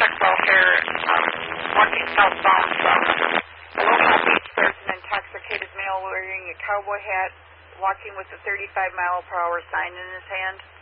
Check welfare, walking southbound from Aloha Beach. There's an intoxicated male wearing a cowboy hat, walking with a 35-mile-per-hour sign in his hand.